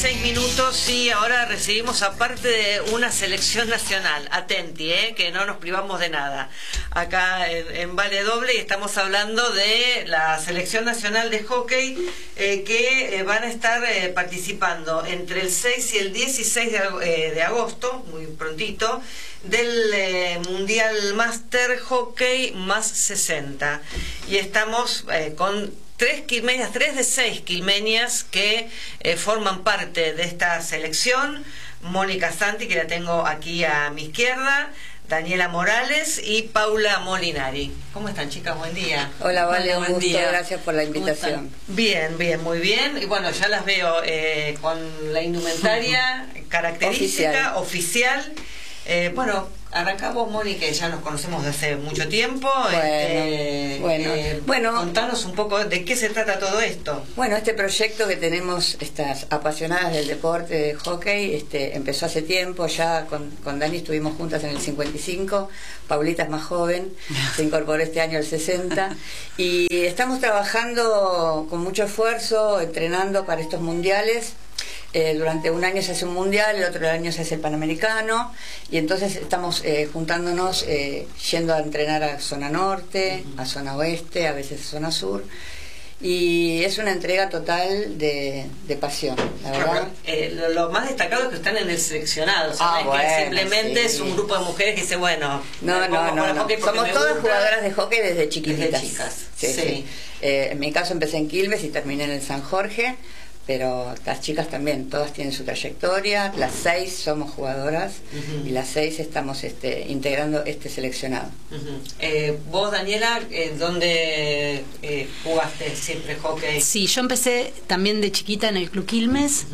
6 minutos y ahora recibimos aparte de una selección nacional, atenti, que no nos privamos de nada, acá en Vale Doble, y estamos hablando de la selección nacional de hockey que van a estar participando entre el 6 y el 16 de agosto, muy prontito, del Mundial Master Hockey más 60, y estamos con tres de 6 quilmenias que forman parte de esta selección: Mónica Santi, que la tengo aquí a mi izquierda, Daniela Morales y Paula Molinari. ¿Cómo están, chicas? Buen día. Hola, Vale, un gusto, día. Gracias por la invitación. Bien, bien, muy bien. Y bueno, ya las veo con la indumentaria característica, oficial. Bueno, arrancamos, Mónica, que ya nos conocemos desde hace mucho tiempo. Bueno, contanos un poco de qué se trata todo esto. Bueno, este proyecto que tenemos, estas apasionadas del deporte de hockey, empezó hace tiempo. Ya con Dani estuvimos juntas en el 55, Paulita es más joven, se incorporó este año el 60, y estamos trabajando con mucho esfuerzo, entrenando para estos mundiales. Durante un año se hace un mundial, el otro año se hace el Panamericano, y entonces estamos juntándonos, yendo a entrenar a zona norte, a zona oeste, a veces a zona sur, y es una entrega total de pasión, la verdad. Lo más destacado es que están en el seleccionado, o sea, no es que simplemente es un grupo de mujeres que dice, bueno, no. Somos todas jugadoras de hockey desde chiquititas. Desde chicas. Sí. En mi caso empecé en Quilmes y terminé en el San Jorge. Pero las chicas también, todas tienen su trayectoria. Las 6 somos jugadoras, y las 6 estamos integrando este seleccionado. Vos, Daniela, ¿dónde jugaste siempre hockey? Sí, yo empecé también de chiquita en el Club Quilmes,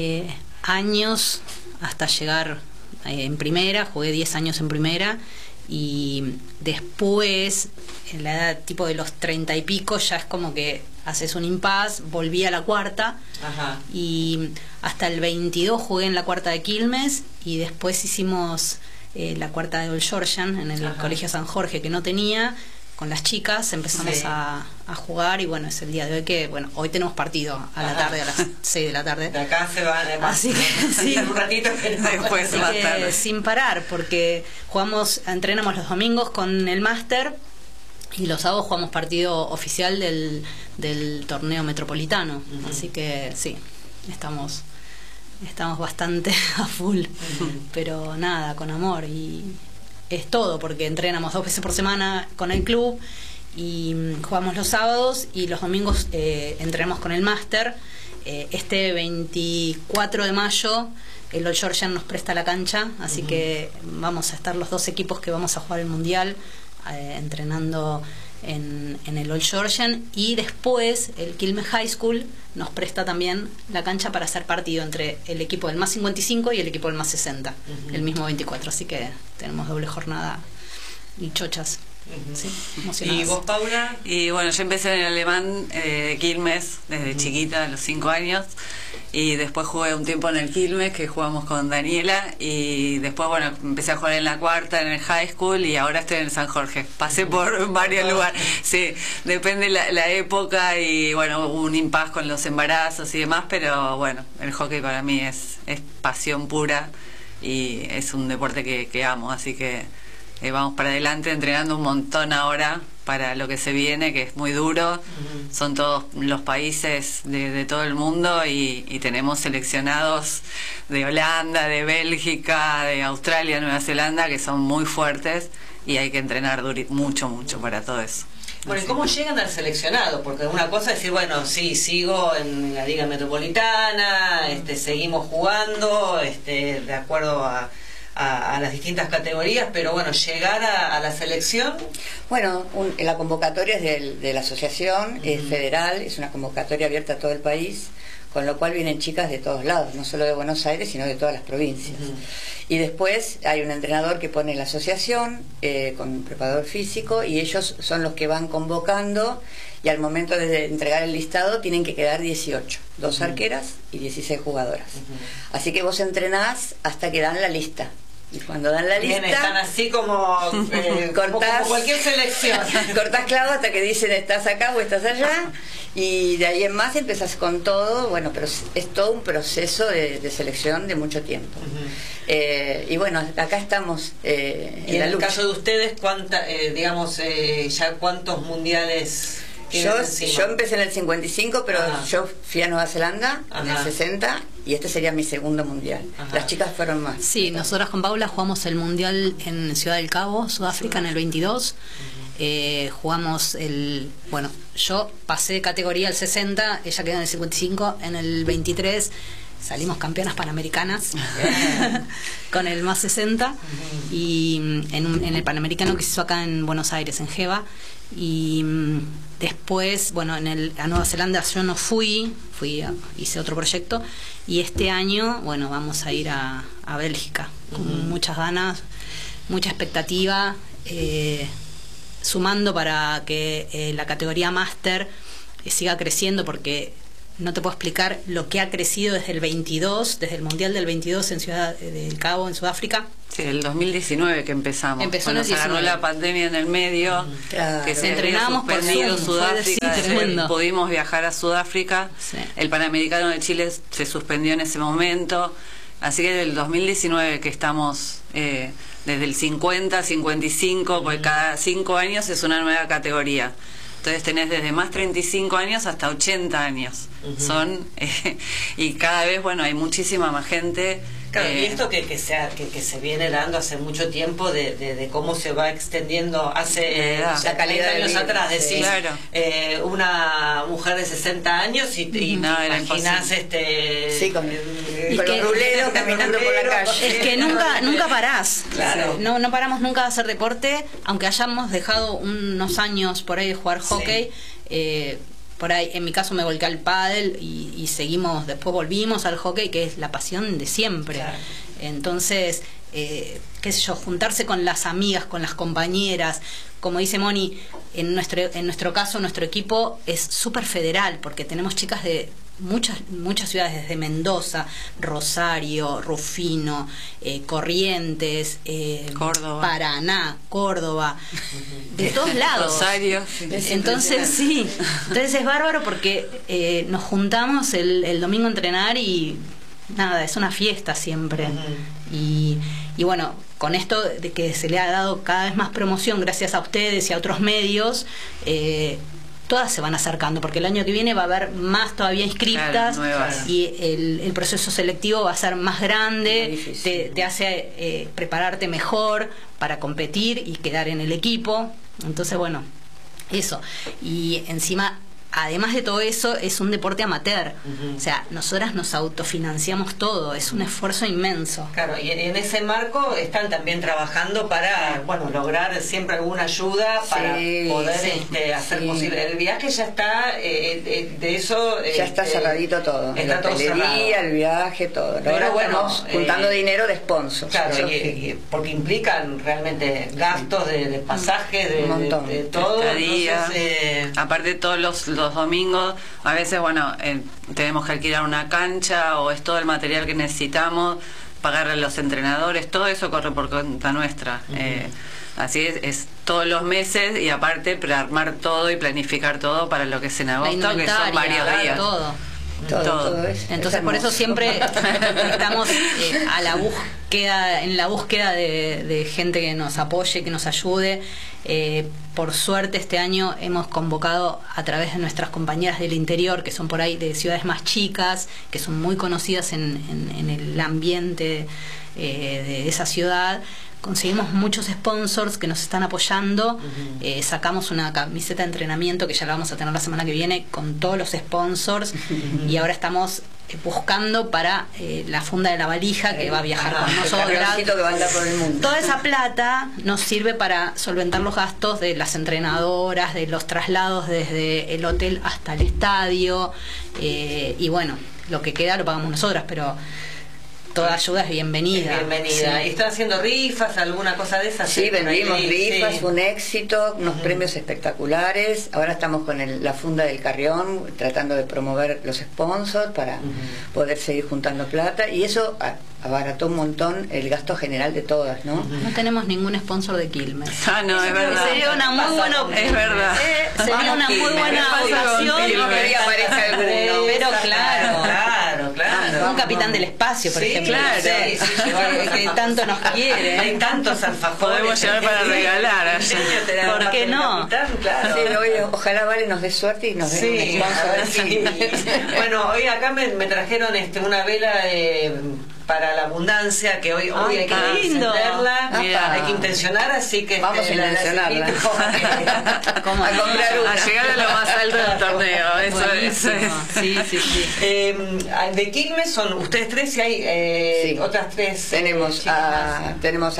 años hasta llegar en primera. Jugué 10 años en primera, y después, en la edad tipo de los 30 y pico, ya es como que haces un impasse. Volví a la cuarta. Ajá. Y hasta el 22 jugué en la cuarta de Quilmes, y después hicimos la cuarta de Old Georgian en el Colegio San Jorge, que no tenía. Con las chicas empezamos a jugar, y bueno, es el día de hoy que, bueno, hoy tenemos partido a la tarde, a las 6 de la tarde. De acá se va, así que sí, un ratito, pero después más tarde. Sin parar, porque entrenamos los domingos con el máster, y los sábados jugamos partido oficial del torneo metropolitano. Así que sí, estamos bastante a full, pero nada, con amor. Y es todo, porque entrenamos 2 veces por semana con el club, y jugamos los sábados, y los domingos entrenamos con el máster. Este 24 de mayo el Old Georgian nos presta la cancha, así que vamos a estar los 2 equipos que vamos a jugar el mundial entrenando en el Old Georgian, y después el Quilmes High School nos presta también la cancha para hacer partido entre el equipo del más 55 y el equipo del más 60, el mismo 24, así que tenemos doble jornada y chochas. Sí, emocionadas. ¿Y vos, Paula? Y bueno, yo empecé en el alemán de Quilmes desde chiquita, a los 5 años, y después jugué un tiempo en el Quilmes, que jugamos con Daniela, y después, bueno, empecé a jugar en la cuarta, en el high school, y ahora estoy en el San Jorge. Pasé por varios lugares, sí, depende la época, y bueno, hubo un impasse con los embarazos y demás, pero bueno, el hockey para mí es pasión pura, y es un deporte que amo, así que vamos para adelante, entrenando un montón ahora para lo que se viene, que es muy duro. Son todos los países de todo el mundo, y tenemos seleccionados de Holanda, de Bélgica, de Australia, Nueva Zelanda, que son muy fuertes, y hay que entrenar mucho para todo eso. Bueno, ¿y cómo llegan al seleccionado? Porque una cosa es decir, bueno, sí, sigo en la Liga Metropolitana, seguimos jugando, de acuerdo a las distintas categorías, pero bueno, llegar a la selección. Bueno, la convocatoria es de la asociación, es federal, es una convocatoria abierta a todo el país, con lo cual vienen chicas de todos lados, no solo de Buenos Aires, sino de todas las provincias. Y después hay un entrenador que pone la asociación, con un preparador físico, y ellos son los que van convocando, y al momento de entregar el listado tienen que quedar 18, 2 arqueras y 16 jugadoras. Así que vos entrenás hasta que dan la lista Y cuando dan la lista... Bien, están así como, como cualquier selección. Cortás clavo hasta que dicen estás acá o estás allá, y de ahí en más empezás con todo, bueno, pero es todo un proceso de selección de mucho tiempo. Y bueno, acá estamos y en el caso de ustedes, digamos, ya cuántos mundiales... Yo empecé en el 55, pero yo fui a Nueva Zelanda en el 60 y este sería mi segundo mundial. Las chicas fueron más. Sí, nosotras con Paula jugamos el mundial en Ciudad del Cabo, Sudáfrica, en el 22. Jugamos bueno, yo pasé de categoría al 60, ella quedó en el 55, en el 23 salimos campeonas panamericanas con el más 60 y en el panamericano que se hizo acá en Buenos Aires, en Geva. Y después, bueno, a Nueva Zelanda yo no hice otro proyecto, y este año, bueno, vamos a ir a Bélgica con muchas ganas, mucha expectativa, sumando para que la categoría máster siga creciendo, porque no te puedo explicar lo que ha crecido desde el 22, desde el Mundial del 22 en Ciudad del Cabo, en Sudáfrica. Sí, el 2019 que empezamos. Empezó en el 19. Agarró la pandemia en el medio, que se entrenamos por suspendido Zoom, Sudáfrica, pudimos viajar a Sudáfrica, sí. El Panamericano de Chile se suspendió en ese momento, así que del 2019 que estamos desde el 50, 55, porque cada 5 años es una nueva categoría. Entonces tenés desde más 35 años hasta 80 años. Son y cada vez, bueno, hay muchísima más gente. Claro, y esto que se viene dando hace mucho tiempo de cómo se va extendiendo hace la calidad de años vida, atrás, decís, claro. Una mujer de 60 años y te imaginás sí, con los ruleros caminando por la calle. Es que nunca parás. Claro. No paramos nunca de hacer deporte, aunque hayamos dejado unos años por ahí de jugar hockey. Por ahí, en mi caso me volqué al pádel y seguimos, después volvimos al hockey, que es la pasión de siempre. Claro. Entonces, qué sé yo, juntarse con las amigas, con las compañeras, como dice Moni, en nuestro caso, nuestro equipo es súper federal, porque tenemos chicas de muchas ciudades, desde Mendoza, Rosario, Rufino, Corrientes, Córdoba, Paraná, Córdoba, de todos lados. Rosario. Entonces entonces es bárbaro porque nos juntamos el domingo a entrenar y nada, es una fiesta siempre. Y bueno, con esto de que se le ha dado cada vez más promoción gracias a ustedes y a otros medios, todas se van acercando, porque el año que viene va a haber más todavía inscritas, y el proceso selectivo va a ser más grande, te hace prepararte mejor para competir y quedar en el equipo. Entonces, bueno, eso. Y encima, además de todo eso, es un deporte amateur. O sea, nosotras nos autofinanciamos todo, es un esfuerzo inmenso. Claro, y en ese marco están también trabajando para, bueno, lograr siempre alguna ayuda para poder hacer posible. El viaje ya está, de eso... ya está cerradito todo. Está todo cerrado. El viaje, todo. Pero bueno, estamos juntando dinero de sponsors. Claro, porque implican realmente gastos de pasaje, de todo. Entonces, aparte todos los domingos, a veces, bueno, tenemos que alquilar una cancha o es todo el material que necesitamos, pagarle a los entrenadores, todo eso corre por cuenta nuestra. Así es todos los meses, y aparte para armar todo y planificar todo para lo que es en agosto, que son varios días. Todo es, entonces por eso siempre estamos en la búsqueda de gente que nos apoye, que nos ayude. Por suerte este año hemos convocado a través de nuestras compañeras del interior, que son por ahí de ciudades más chicas, que son muy conocidas en el ambiente de esa ciudad. Conseguimos muchos sponsors que nos están apoyando. Sacamos una camiseta de entrenamiento que ya la vamos a tener la semana que viene con todos los sponsors. Y ahora estamos buscando para la funda de la valija que va a viajar con nosotras. Que va a andar por el mundo. Toda esa plata nos sirve para solventar los gastos de las entrenadoras, de los traslados desde el hotel hasta el estadio. Y bueno, lo que queda lo pagamos nosotras, pero toda ayuda es bienvenida. Bienvenida. Sí. ¿Y están haciendo rifas, alguna cosa de esas? Sí, vendimos rifas, sí. un éxito, unos premios espectaculares. Ahora estamos con la funda del Carrión, tratando de promover los sponsors para poder seguir juntando plata. Y eso abarató un montón el gasto general de todas, ¿no? No tenemos ningún sponsor de Quilmes. Ah, no, es verdad. Sería una muy buena Es verdad. Sería una muy buena ocasión. No quería aparecer alguno. Pero claro. Claro. Un capitán del espacio, por Sí, ejemplo. claro. Que tanto nos quiere. Hay tantos alfajores. Podemos llevar para regalar allá. ¿Por qué no? Claro. Sí, ojalá Vale nos dé suerte y nos dé Sí, un sponsor. sí. Bueno, hoy acá me trajeron una vela para la abundancia, que hoy hay que qué lindo. encenderla, Mira. hay que intencionar, así que Vamos a intencionarla. ¿Cómo A no? comprar una. A llegar a lo más alto del torneo. Eso es. Sí, sí, sí. De Quilmes son ustedes tres y hay Sí. otras tres. Tenemos chicas a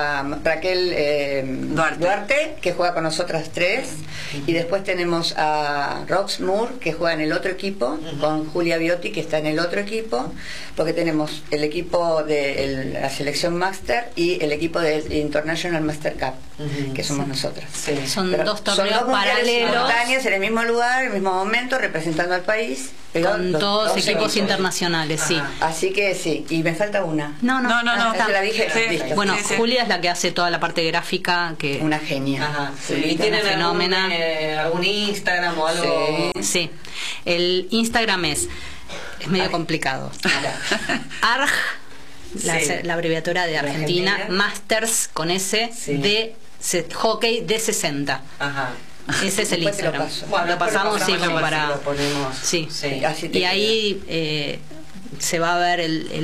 Raquel Duarte, que juega con nosotras tres, y después tenemos a Rox Moore, que juega en el otro equipo, con Julia Biotti, que está en el otro equipo, porque tenemos el equipo de la selección Master y el equipo del International Master Cup, que somos nosotras. Sí. Son Pero dos torneos son dos mundiales paralelos simultáneos en el mismo lugar, en el mismo momento, representando al país. pero con los todos dos equipos internacionales, sí. Así que sí, y me falta una. No, se la dije. Sí. Listo. Bueno, Sí, sí. Julia es la que hace toda la parte gráfica, que Una genia. Ajá. Sí, ¿Y tienen fenómena. algún Instagram o algo? sí. El Instagram es medio complicado. ARG, Sí. la abreviatura de Argentina, Argentina. Masters con S Sí. de hockey de 60. Ajá. Ese es el Después te lo Instagram. paso. Bueno, Lo después pasamos, sí, como y para. lo ponemos. Sí. Así te Y ahí se va a ver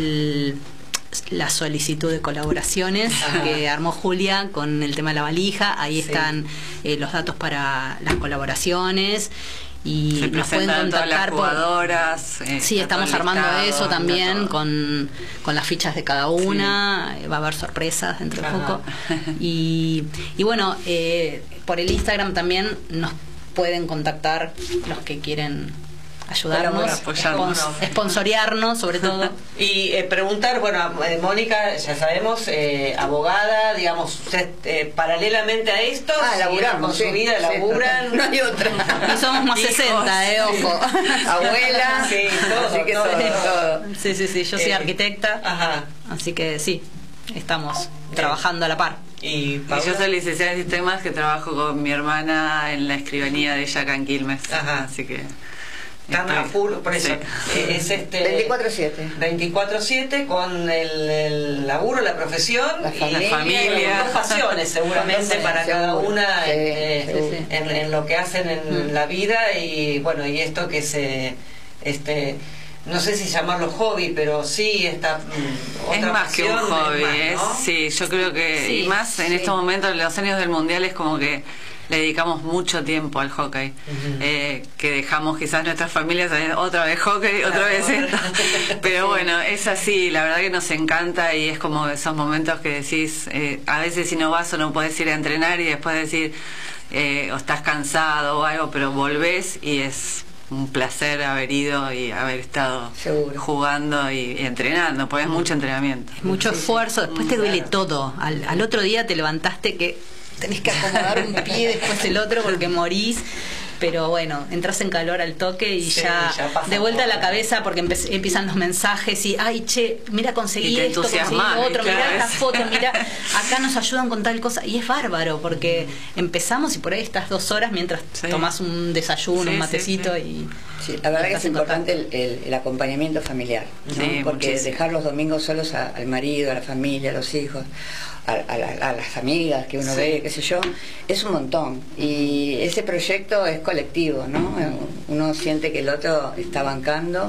la solicitud de colaboraciones que armó Julia con el tema de la valija. Ahí Sí. están los datos para las colaboraciones y Se nos pueden presentan todas las contactar por. jugadoras. Sí, está todo estamos armando listado, eso está también todo. con las fichas de cada una. Va a haber sorpresas dentro de Ajá. poco. Y bueno, por el Instagram también nos pueden contactar los que quieren ayudarnos, Colaborar, apoyarnos. sponsorearnos sobre todo. Y preguntar, bueno, Mónica, ya sabemos, abogada, digamos, usted paralelamente a esto, laburamos. con su sí, vida, sí, laburan. no hay otra. Y somos más Hijos, 60, ojo. Abuela. Sí, todo, Así que todo. todo. Sí, yo soy arquitecta, Ajá. así que sí, estamos trabajando a la par. Y Y Paula. yo soy licenciada en sistemas que trabajo con mi hermana en la escribanía de ella acá en Quilmes. Ajá. Así que. Están a full, por eso. Sí. Es 24/7. 24/7 con el laburo, la profesión La y familia. con dos pasiones seguramente para cada Seguro. una Sí, sí. en lo que hacen en la vida y bueno, y esto que se no sé si llamarlo hobby, pero sí esta otra Es más que un pasión, hobby, es más, ¿no? sí, yo creo que, Sí, y más en sí. estos momentos, en los años del Mundial, es como que le dedicamos mucho tiempo al hockey, que dejamos quizás nuestras familias otra vez hockey, otra vez esto, pero bueno, es así, la verdad que nos encanta y es como esos momentos que decís, a veces si no vas o no podés ir a entrenar y después decir, o estás cansado o algo, pero volvés y es un placer haber ido y haber estado Seguro. jugando y entrenando, porque es mucho entrenamiento. Mucho esfuerzo, después te duele todo. Al otro día te levantaste que tenés que acomodar un pie, después el otro porque morís. Pero bueno, entras en calor al toque y Sí, ya pasa de vuelta a la todo. cabeza porque empiezan los mensajes y, ay, che, mira, conseguí Y te esto, conseguí entusiasmas, lo otro, ¿viste? mira esta foto, mira, acá nos ayudan con tal cosa. Y es bárbaro porque empezamos y por ahí estás 2 horas mientras Sí. tomás un desayuno, Sí, un sí, matecito sí. y... Sí, la verdad que es Estás en importante el acompañamiento familiar, ¿no? Sí, Porque muchísimo. dejar los domingos solos al marido, a la familia, a los hijos, a las amigas que uno Sí. ve, qué sé yo, es un montón. Y ese proyecto es colectivo, ¿no? Uno siente que el otro está bancando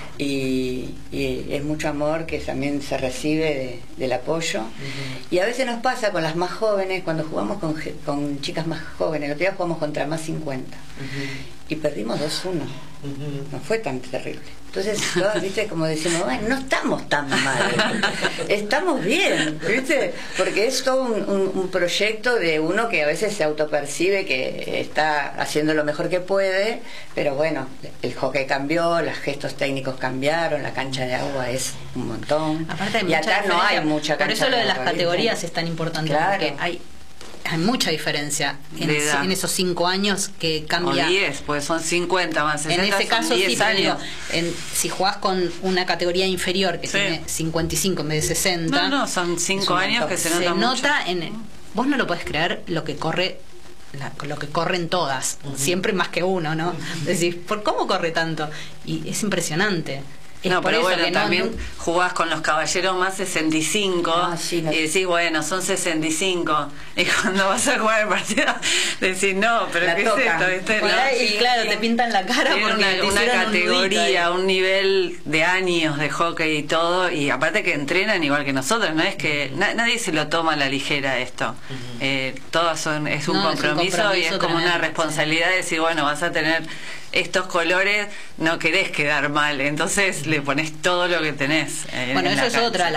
y es mucho amor que también se recibe del apoyo. Y a veces nos pasa con las más jóvenes, cuando jugamos con chicas más jóvenes, el otro día jugamos contra más 50 y perdimos 2-1. no fue tan terrible. Entonces, todos, viste, como decimos, bueno, no estamos tan mal, estamos bien, viste, porque es todo un proyecto de uno que a veces se autopercibe que está haciendo lo mejor que puede, pero bueno, el hockey cambió, los gestos técnicos cambiaron, la cancha de agua es un montón. Aparte y acá no hay mucha cancha. Por eso lo de las categorías es tan importante, claro. Porque hay mucha diferencia en esos 5 años que cambia. O 10, pues son 50 más 60. En ese caso, sí, años. Si jugás con una categoría inferior que tiene 55 en vez de 60. No, son 5 años que se nota mucho. Vos no lo podés creer lo que corre. Lo que corren todas, siempre más que uno, ¿no? Decís, ¿por cómo corre tanto? Y es impresionante. Es no, por pero eso bueno, que también jugás con los caballeros más 65 y decís, bueno, son 65. Y cuando vas a jugar el partido, decís, no, pero ¿qué es esto? Y claro, te pintan la cara porque una categoría, un nivel de años de hockey y todo, y aparte que entrenan igual que nosotros, no es que nadie se lo toma a la ligera esto. Todos es un compromiso y es como una responsabilidad de decir, bueno, vas a tener estos colores, no querés quedar mal, entonces le pones todo lo que tenés. Bueno, eso es otra,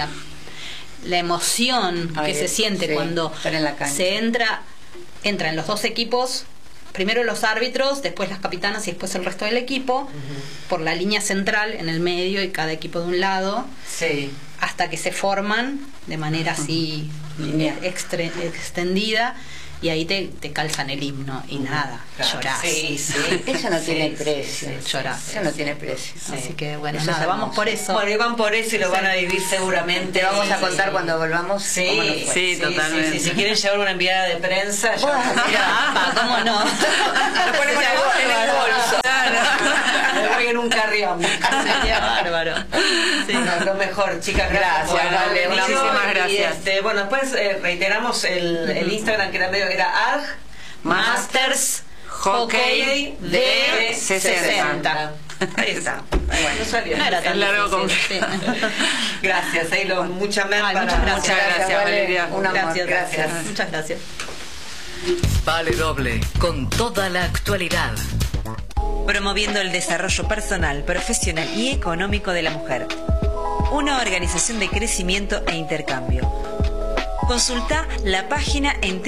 la emoción que se siente cuando se entran los dos equipos, primero los árbitros, después las capitanas y después el resto del equipo, por la línea central en el medio y cada equipo de un lado, hasta que se forman de manera así extendida. Y ahí te calzan el himno y nada, llorás. Eso no tiene precio. Llorás. Eso no tiene precio. Así que bueno, nada, vamos por eso. Bueno, y van por eso y lo van a vivir seguramente. Te vamos a contar cuando volvamos. Sí, totalmente. Si quieren llevar una enviada de prensa, ¿cómo no? Lo ponemos en el bolso. Lo voy en un carrión. Sería bárbaro. Lo mejor, chicas, gracias. Vale, muchísimas gracias. Y bueno, después reiteramos el Instagram que era medio Arg Masters Hockey de 60. Ahí está. Bueno, salió. No era tan largo como... Gracias, muchas gracias, Valeria. Gracias. Muchas gracias. Vale Doble, con toda la actualidad. Promoviendo el desarrollo personal, profesional y económico de la mujer. Una organización de crecimiento e intercambio. Consulta la página en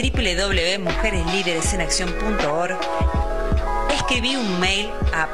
www.mujereslideresenaccion.org. Escribí un mail a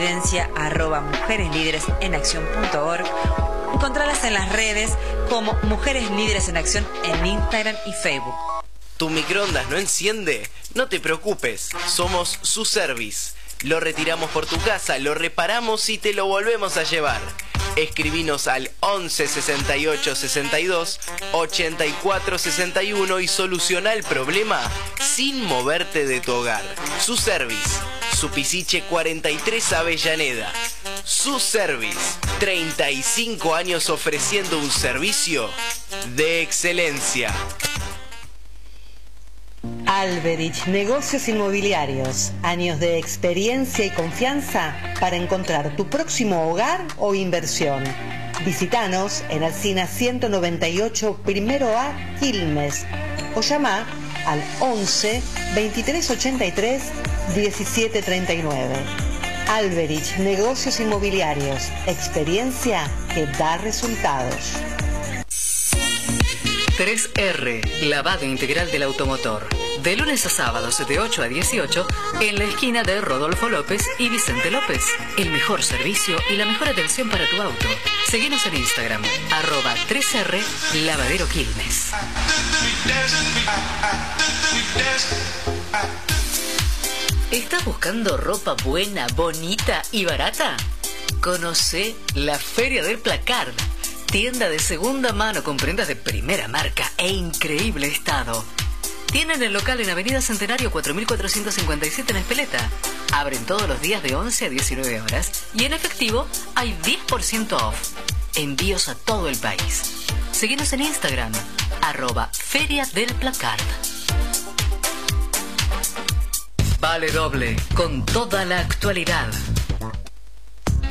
presidencia@mujereslideresenaccion.org. Encontralas en las redes como Mujeres Líderes en Acción en Instagram y Facebook. ¿Tu microondas no enciende? No te preocupes, somos su service. Lo retiramos por tu casa, lo reparamos y te lo volvemos a llevar. Escribinos al 11 68 62 84 61 y soluciona el problema sin moverte de tu hogar. Su service, Supisiche 43 Avellaneda. Su service, 35 años ofreciendo un servicio de excelencia. Alberich Negocios Inmobiliarios. Años de experiencia y confianza para encontrar tu próximo hogar o inversión. Visítanos en Alsina 198 Primero A, Quilmes, o llama al 11 23 83 17 39. Alberich Negocios Inmobiliarios. Experiencia que da resultados. 3R, lavado integral del automotor. De lunes a sábados de 8 a 18 en la esquina de Rodolfo López y Vicente López. El mejor servicio y la mejor atención para tu auto. Seguinos en Instagram, @3R Lavadero Quilmes. ¿Estás buscando ropa buena, bonita y barata? Conoce la Feria del Placard. Tienda de segunda mano con prendas de primera marca e increíble estado. Tienen el local en Avenida Centenario 4457 en Espeleta. Abren todos los días de 11 a 19 horas y en efectivo hay 10% off. Envíos a todo el país. Seguinos en Instagram, @Feria del Placard. Vale Doble, con toda la actualidad.